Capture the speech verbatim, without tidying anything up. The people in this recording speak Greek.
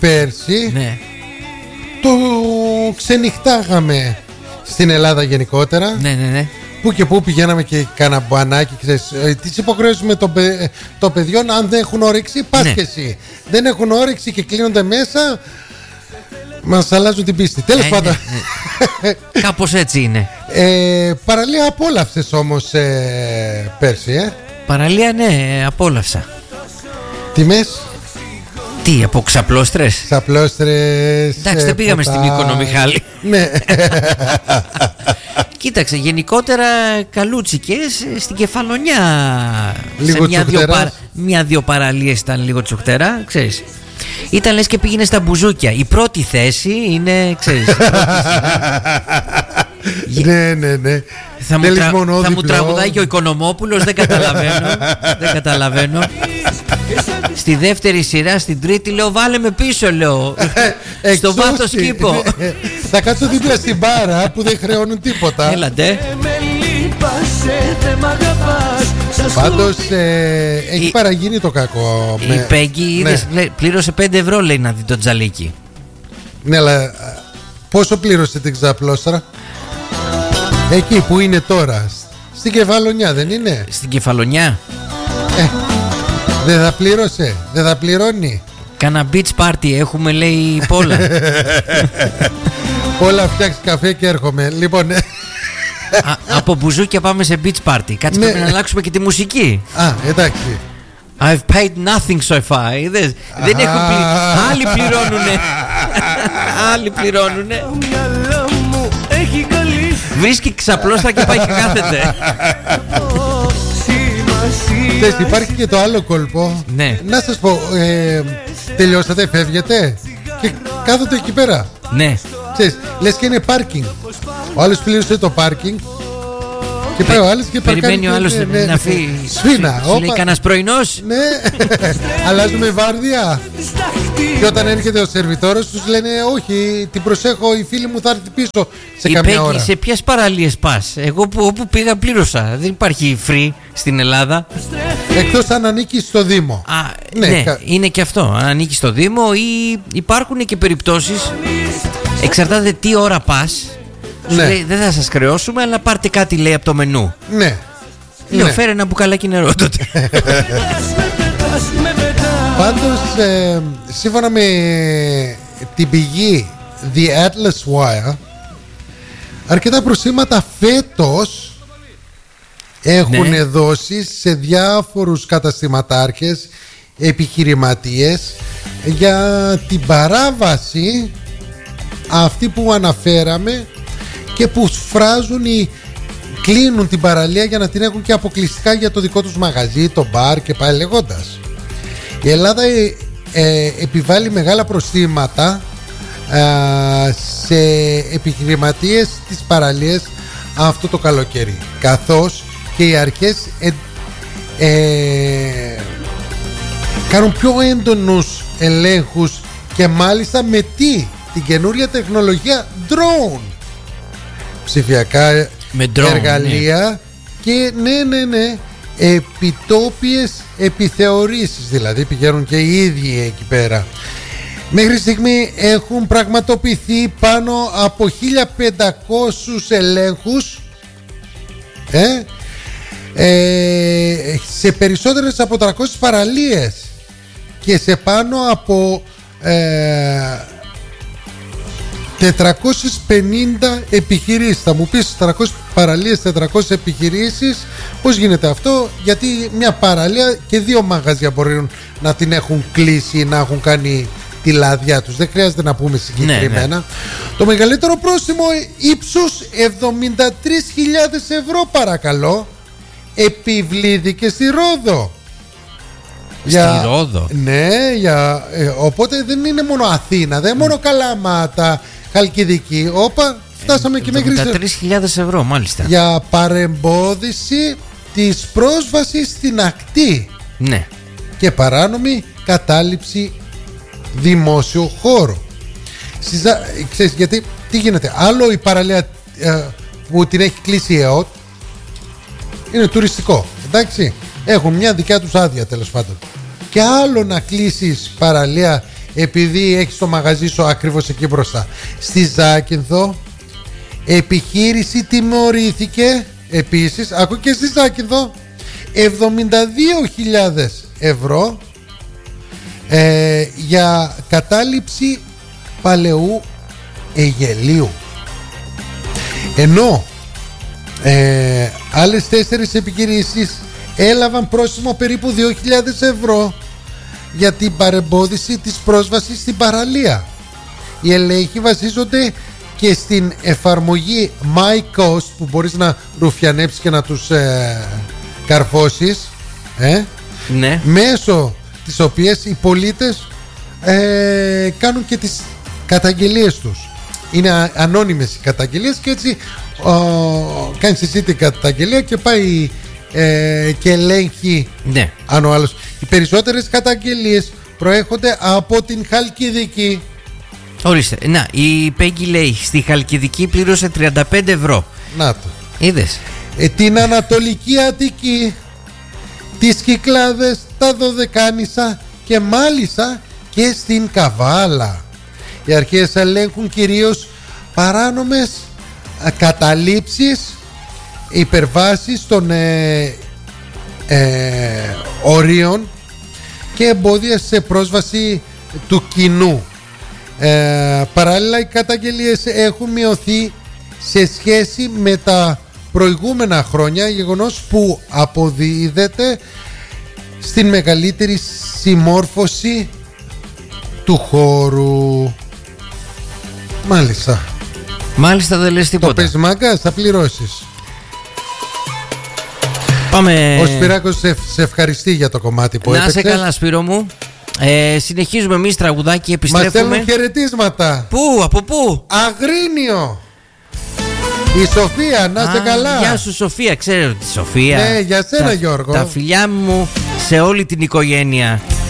πέρσι, ναι, το ξενυχτάγαμε στην Ελλάδα γενικότερα. Ναι, ναι, ναι. Πού και πού πηγαίναμε και κάνα μπανάκι, ξέρεις, τις υποχρεώσεις με των παι, το παιδιών. Αν δεν έχουν όρεξη, πας ναι. και εσύ. Δεν έχουν όρεξη και κλείνονται μέσα, μας αλλάζουν την πίστη. Τέλος ε, πάντων ναι, ναι. Κάπως έτσι είναι. ε, Παραλία απόλαυσες όμως ε, πέρσι ε? Παραλία ναι, απόλαυσα. Τιμές? Τι, από ξαπλώστρες? Ξαπλώστρες. Εντάξει, δεν πήγαμε στην Μύκονο, Μιχάλη. Ναι. Κοίταξε, γενικότερα καλούτσικες στην Κεφαλονιά. Λίγο σε μια-δυο παρα... μια-δυο παραλίες ήταν λίγο τσουχτέρα, ξέρεις. Ήταν λες και πήγαινε στα μπουζούκια. Η πρώτη θέση είναι, ξέρεις, ναι, ναι, ναι. Θα μου, τρα... θα μου τραγουδάει και ο Οικονομόπουλος. Δεν καταλαβαίνω. Δεν καταλαβαίνω. Στη δεύτερη σειρά, στην τρίτη, λέω βάλε με πίσω, λέω. Στο βάθος κήπο. Θα κάτσω δίπλα στην μπάρα που δεν χρεώνουν τίποτα. Έλατε. Πάντως ε, έχει η... παραγίνει το κακό. Η με... Πέγγι ναι. πλήρωσε πέντε ευρώ, λέει, να δει τον τζαλίκι. Ναι, αλλά πόσο πλήρωσε την ξαπλώστρα? Εκεί που είναι τώρα, στην Κεφαλονιά δεν είναι? Στην Κεφαλονιά ε, δεν θα πλήρωσε, δεν θα πληρώνει. Κάνα beach party έχουμε, λέει, Πόλα. Πόλα, φτιάξει καφέ και έρχομαι. Λοιπόν, Α, από μπουζούκια πάμε σε beach party. Κάτσε, ναι. Πρέπει να αλλάξουμε και τη μουσική. Α, εντάξει. I've paid nothing so far. Δεν, δεν έχω πλη... Άλλοι πληρώνουνε. Άλλοι πληρώνουνε. Βρίσκει ξαπλώστρα και πάει και κάθεται. Θες, υπάρχει και το άλλο κόλπο. Ναι. Να σας πω, ε, τελειώσατε, φεύγετε και κάθονται εκεί πέρα. Ναι. Ξέρεις, λες και είναι πάρκινγκ. Ο άλλος πλήρωσε το πάρκινγκ και πάει ο άλλος και παρκάρει. Περιμένει ο άλλος ναι, να φύγει. Σφίνα. Σου λέει κανένας πρωινός. Ναι. Αλλάζουμε βάρδια. Και όταν έρχεται ο σερβιτόρος τους λένε όχι, την προσέχω, η φίλη μου θα έρθει πίσω σε η καμιά Πέγγι, ώρα. σε ποιες παραλίες πας? Εγώ που, όπου πήγα πλήρωσα. Δεν υπάρχει free στην Ελλάδα. Εκτός αν ανήκει στο Δήμο. Α, ναι, ναι κα... είναι και αυτό. Αν ανήκει στο Δήμο, ή υπάρχουν και περιπτώσεις. Εξαρτάται τι ώρα πας. Ναι. Λέει, δεν θα σας χρεώσουμε, αλλά πάρτε κάτι, λέει, από το μενού. Ναι. Λέω, ναι. Φέρε ένα μπουκαλάκι νερό τότε. Πάντως, ε, σύμφωνα με την πηγή The Atlas Wire, αρκετά προσήματα φέτος έχουν ναι. δώσει σε διάφορους καταστηματάρχες, επιχειρηματίες, για την παράβαση αυτή που αναφέραμε και που σφράζουν ή κλείνουν την παραλία για να την έχουν και αποκλειστικά για το δικό τους μαγαζί, το μπαρ και πάει λέγοντας. Η Ελλάδα ε, ε, επιβάλλει μεγάλα προστήματα ε, σε επιχειρηματίες της παραλίας αυτό το καλοκαίρι, καθώς και οι αρχές ε, ε, κάνουν πιο έντονους ελέγχους και μάλιστα με τι? Την καινούρια τεχνολογία drone, ψηφιακά με drone, εργαλεία ναι. Και ναι ναι ναι επιτόπιες επιθεωρήσεις, δηλαδή πηγαίνουν και οι ίδιοι εκεί πέρα. Μέχρι στιγμή έχουν πραγματοποιηθεί πάνω από χίλια πεντακόσιους ελέγχους ε, ε, σε περισσότερες από τριακόσιες παραλίες και σε πάνω από ε, τετρακόσιες πενήντα επιχειρήσεις. Θα μου πεις τριακόσιες παραλίες, τετρακόσιες επιχειρήσεις, πώς γίνεται αυτό? Γιατί μια παραλία και δύο μαγαζιά μπορεί να την έχουν κλείσει ή να έχουν κάνει τη λάδια τους. Δεν χρειάζεται να πούμε συγκεκριμένα. Ναι, ναι. Το μεγαλύτερο πρόστιμο ύψους εβδομήντα τρεις χιλιάδες ευρώ, παρακαλώ, επιβλήθηκε στη Ρόδο. Στη για, Ρόδο. Ναι, για, ε, οπότε δεν είναι μόνο Αθήνα, δεν είναι μόνο Καλαμάτα, Χαλκιδική. Όπα, φτάσαμε και μέχρι εβδομήντα τρεις χιλιάδες ευρώ, μάλιστα. Για παρεμπόδιση της πρόσβασης στην ακτή. Ναι. Και παράνομη κατάληψη δημόσιο χώρο. Συζα... Ξέρεις, γιατί τι γίνεται? Άλλο η παραλία ε, που την έχει κλείσει η ΕΟΤ, είναι τουριστικό, εντάξει, έχουν μια δικιά τους άδεια τέλος πάντων. Και άλλο να κλείσεις παραλία επειδή έχεις το μαγαζί σου ακριβώς εκεί μπροστά. Στη Ζάκυνθο επιχείρηση τιμωρήθηκε επίσης, ακού και στη Ζάκυνθο, εβδομήντα δύο χιλιάδες ευρώ ε, για κατάληψη παλαιού αιγελίου. Ενώ ε, άλλες τέσσερις επιχειρήσεις έλαβαν πρόστιμο περίπου δύο χιλιάδες ευρώ για την παρεμπόδιση της πρόσβασης στην παραλία. Οι ελέγχοι βασίζονται και στην εφαρμογή MyCoast που μπορείς να ρουφιανέψεις και να τους ε, καρφώσεις ε, ναι. μέσω της οποίας οι πολίτες ε, κάνουν και τις καταγγελίες τους. Είναι ανώνυμες οι καταγγελίες και έτσι ο, κάνεις εσύ την καταγγελία και πάει ε, και ελέγχει ναι. αν ο άλλος. Οι περισσότερες καταγγελίες προέρχονται από την Χαλκιδική. Ορίστε, να, η Πέγγι λέει στη Χαλκιδική πλήρωσε τριάντα πέντε ευρώ. Να το. Είδες. Ε, την Ανατολική Αττική, τις Κυκλάδες, τα Δωδεκάνησα και μάλιστα και στην Καβάλα. Οι αρχές ελέγχουν κυρίως παράνομες καταλήψεις, υπερβάσεις των ε, ε, ορίων και εμπόδια σε πρόσβαση του κοινού. Ε, παράλληλα, οι καταγγελίες έχουν μειωθεί σε σχέση με τα προηγούμενα χρόνια, γεγονός που αποδίδεται στην μεγαλύτερη συμμόρφωση του χώρου. Μάλιστα. Μάλιστα, δεν λες τίποτα. Το πες μάγκα, θα πληρώσεις. Πάμε. Ο Σπυράκος σε, σε ευχαριστεί για το κομμάτι που έπαιξες. Να σε καλά, Σπύρο μου. Ε, συνεχίζουμε εμείς τραγουδάκι, επιστρέφουμε. Μας στέλνουν χαιρετίσματα. Πού, από πού? Αγρίνιο. Η Σοφία, να σε καλά. Γεια σου Σοφία, ξέρω τη Σοφία. Ναι, για σένα τα, Γιώργο. Τα φιλιά μου σε όλη την οικογένεια.